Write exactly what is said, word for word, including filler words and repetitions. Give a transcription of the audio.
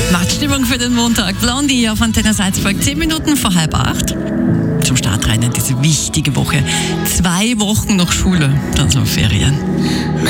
Marktstimmung für den Montag. Blondie auf Antenne Salzburg, zehn Minuten vor halb acht. Zum Start rein in diese wichtige Woche. Zwei Wochen noch Schule, dann so Ferien.